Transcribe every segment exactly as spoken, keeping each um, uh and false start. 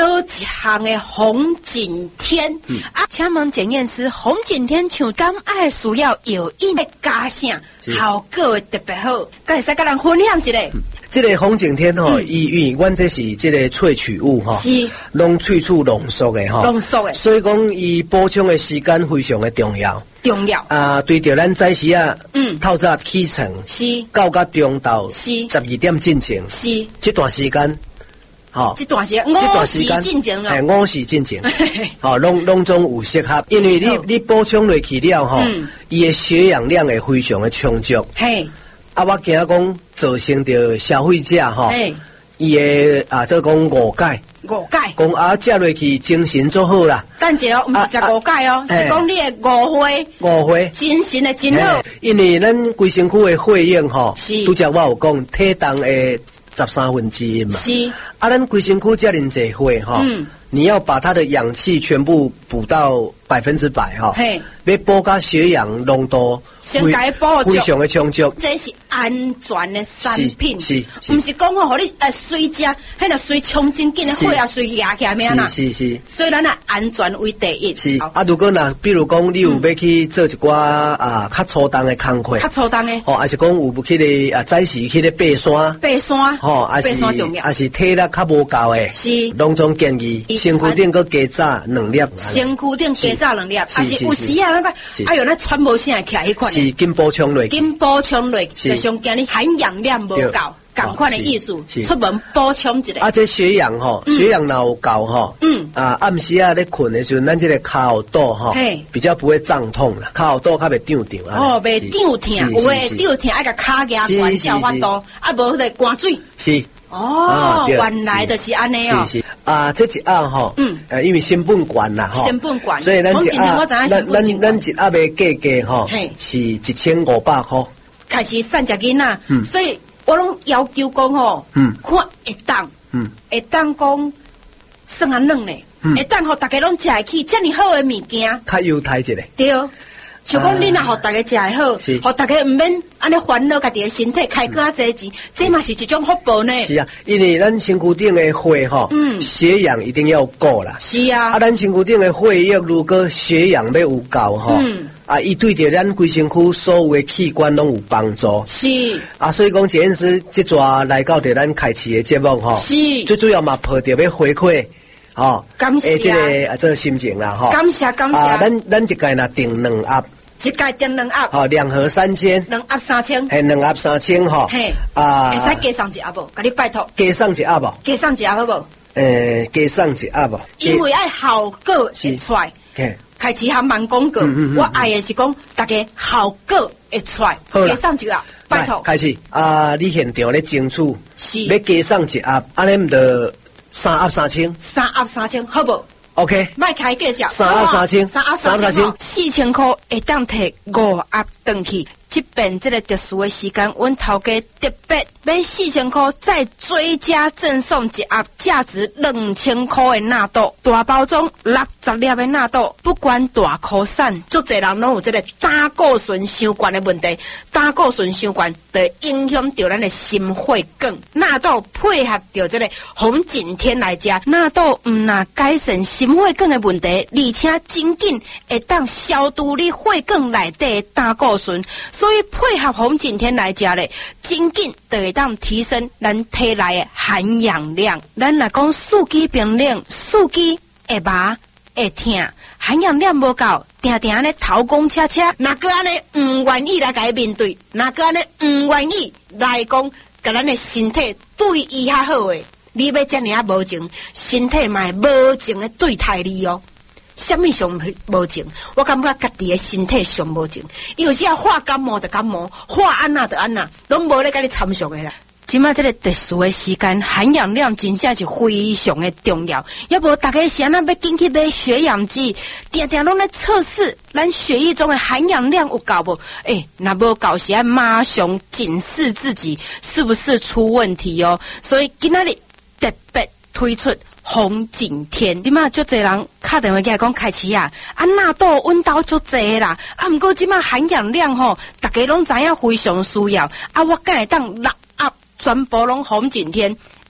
多一项的红景天、嗯、啊，请问检验师，红景天像敢爱需要药引的加啥效果特别好？敢会使甲人分享一下？嗯这个红景天吼，伊因为阮这是这个萃取物吼，是拢萃取浓缩的吼， 浓缩的， 所以讲伊补充的时间非常的重要。 重要啊，对着咱早时啊，嗯，透早起床是到甲中昼是十二点进前是这段时间。好， 这段时间，这段时间进前啊， 哎，五时进前，好，拢拢总有适合，因为你你补充落去了吼，伊、嗯、的血氧量会非常的充足。嘿。啊，我惊讲造成着消费者吼，伊的啊，即讲误解， 误解， 讲啊，食落去精神做好啦。 等者哦，毋是食误解哦，是讲你的误会， 误会， 精神的真好。 因为咱规身躯的血氧吼，拄则我有讲体重的十三分之一嘛。是。啊，咱规身躯遮尔济血吼，嗯，你要把它的氧气全部补到百分之百哈，嘿，要补到血氧浓度先该补非常的充足， 这是安全的产品，是，不是讲吼，互你诶随食，迄个随冲真紧的血啊，随压起来咩啦？是是，所以咱啊安全为第一。 是啊，如果若比如讲你有要去做一寡啊较粗重的工课， 较粗重的， 哦，还是讲有去咧啊早时去咧爬山， 爬山， 吼，还是还是体力较无够的，是，拢总建议身躯顶个加炸两粒， 身躯顶加炸两粒，还是有时啊那个，哎呦那喘无声起来迄款， 是紧补充落， 紧补充落，就上惊你含氧量无够。赶快的意思，出门补充一下。 啊，这血氧吼，血氧若有够吼，嗯，啊，暗时啊咧困的时候，咱这个骹后肚吼，比较不会胀痛啦，骹后肚较袂胀胀啊。 哦，袂胀痛，有诶胀痛爱个骹压关照法度，啊无迄个寒水。是。哦，原来就是安尼哦。是是。 啊，这一盒吼，嗯，呃，因为成本悬啦吼， 成本悬， 所以咱一盒，咱咱咱一盒的价格吼，是一千五百块。 开始散食囡仔，嗯，所以。我拢要求讲吼，嗯，看会当，嗯，会当讲算啊软嘞，嗯，会当互大家拢食会起，遮尔好诶物件， 较优待一个， 对，像讲你若互大家食会好，是，互大家毋免安尼烦恼家己诶身体开更较济钱，这嘛是一种福报呢。 是啊，因为咱身躯顶诶血吼，嗯，血氧一定要够啦。是啊，啊，咱身躯顶诶血液如果血氧要有够吼，嗯。啊，伊对着咱规身躯所有诶器官拢有帮助。是啊，所以讲检验师即抓来到着咱开启诶节目吼，是最主要嘛，抱着要回馈，吼，感谢即个啊，这个心情啦，吼， 感谢感谢。 啊，咱咱一届若订两盒， 一届订两盒， 吼，两盒三千， 两盒三千， 嘿，两盒三千吼，嘿，啊， 会使加上一盒无？甲你拜托， 加上一盒无？ 加上一盒好无？ 诶，加上一盒无？ 因为爱效果会出来。开始还蛮广告，嗯嗯、我爱的是讲大家效果会出来，加上一盒，拜托。 开始啊，你现场咧争取，是要加上一盒，安尼唔得三盒三千， 三盒三千，好不 ？OK， 卖开介绍， 三盒三千， 三盒三千，四千块会当摕五盒回去。即便这个特殊的时间，阮头家特别买四千块，再追加赠送一盒价值两千块的纳豆，大包装六十粒的纳豆，不管大颗散，足侪人拢有这个胆固醇伤悬的问题，胆固醇伤悬会影响到咱的心血管。纳豆配合着这个红景天来食，纳豆毋但改善心血管的问题，而且真紧会当消除你血管内底的胆固醇。所以配合红景天来食咧，真紧就会当提升咱体内的含氧量。咱若讲四肢冰冷，四肢会麻会痛，含氧量无够，定定安尼头公车车，若个安尼唔愿意来甲伊面对，若个安尼唔愿意来讲，甲咱的身体对伊较好诶，你要遮尔啊无情，身体嘛无情的对待你哦。什么上无情？我感觉家己的身体上无情。有时啊，化感冒就感冒，化安那就安那，拢无咧甲你参详的啦。即马这个特殊的时间，含氧量真正是非常的重要。要无大家是安那要紧去买血氧机，定定拢咧测试咱血液中的含氧量有够无？诶，若无够时啊，马上检视自己是不是出问题哦。所以今仔日特别推出。红景天，即马足侪人打电话起来讲开始啊，啊纳豆温度足侪啦，啊毋过即马含氧量吼，大家拢知影非常需要，啊我敢会当六盒全部拢红景天，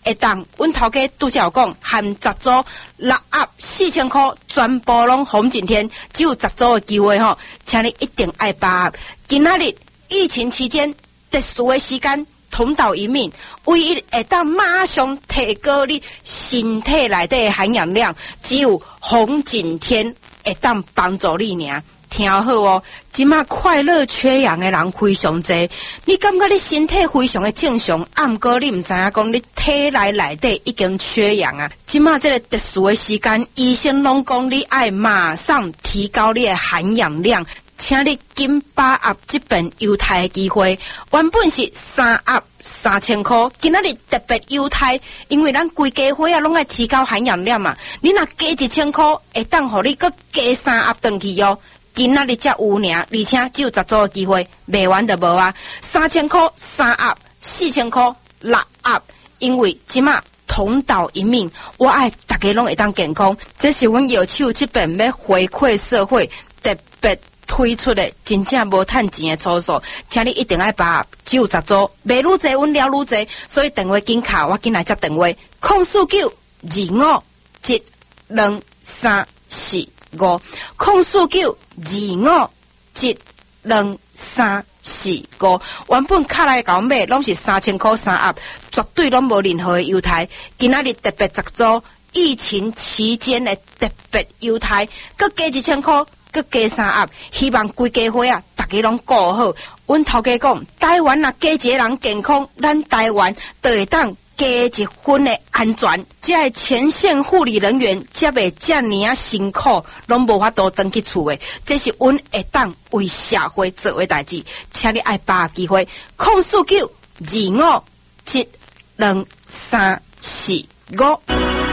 会当阮头家拄则有讲，含十组六盒四千块，全部拢红景天，只有十组的机会吼，请你一定爱把握。今仔日疫情期间特殊的时间，同岛一命，唯一会当马上提高你身体内底的含氧量，只有红景天会当帮助你尔。听好哦，即马快乐缺氧的人非常多，你感觉你身体非常的正常，啊毋过你毋知影讲你体内内底已经缺氧啊。即马这个特殊的时间，医生拢讲你爱马上提高你的含氧量，请你紧把握这本优待的机会。原本是三盒三千块，今仔日特别优待，因为咱规家伙啊拢爱提高含氧量嘛，你若加一千块，会当互你搁加三盒转去哦。今仔日才有尔，而且只有十组的机会，卖完就无啊！三千块三盒，四千块六盒，因为即马同岛一命，我爱大家拢会当健康。这是阮药厂这边要回馈社会特别推出的，真正无趁钱的操作，请你一定爱把握，只有十组，卖愈济阮了愈济，所以电话紧卡，我紧来接电话，空四九二五一两三四。五空四九二五一两三四五，原本卡来搞买拢是三千块三盒，绝对拢无任何的优待。今仔日特别十组，疫情期间的特别优待，搁加一千块，搁加三盒，希望规家伙啊，大家拢顾好。阮头家讲，台湾若加一个人健康，咱台湾就会当加一分的安全，这前线护理人员才袂遮尔啊辛苦，拢无法度回去厝的。这是阮会当为社会做的代志，请你爱把握机会。空四九二五七两三四五。